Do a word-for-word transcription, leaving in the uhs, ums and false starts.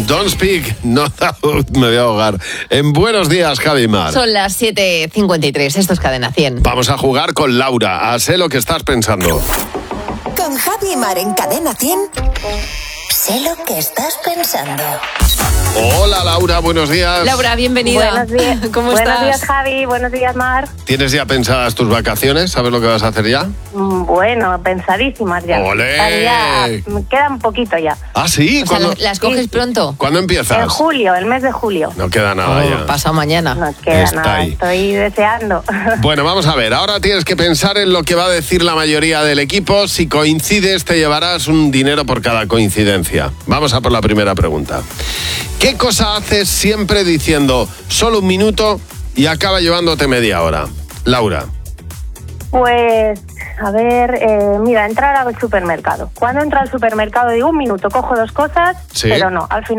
Don't Speak, No Doubt, me voy a ahogar. En Buenos Días, Javi Mar. Son las siete cincuenta y tres, esto es Cadena cien. Vamos a jugar con Laura, a sé lo que estás pensando. Con Javi Mar en Cadena cien, sé lo que estás pensando. Hola Laura, buenos días. Laura, bienvenida. Buenos días. ¿Cómo Buenos estás? días, Javi. Buenos días, Mar. ¿Tienes ya pensadas tus vacaciones? ¿Sabes lo que vas a hacer ya? Bueno, pensadísimas ya. ¡Olé! Ya, me queda un poquito ya. ¿Ah, sí? O sea, ¿Cuándo, ¿las coges Sí, sí. pronto? ¿cuándo En empiezas? julio, el mes de julio. No queda nada Oh, ya. pasado mañana. No queda Está nada, ahí. estoy deseando. Bueno, vamos a ver. Ahora tienes que pensar en lo que va a decir la mayoría del equipo. Si coincides, te llevarás un dinero por cada coincidencia. Vamos a por la primera pregunta. ¿Qué cosa haces siempre diciendo solo un minuto y acaba llevándote media hora? Laura. Pues, a ver, eh, mira, entrar al supermercado. Cuando entro al supermercado digo un minuto, cojo dos cosas, Sí. pero no, al final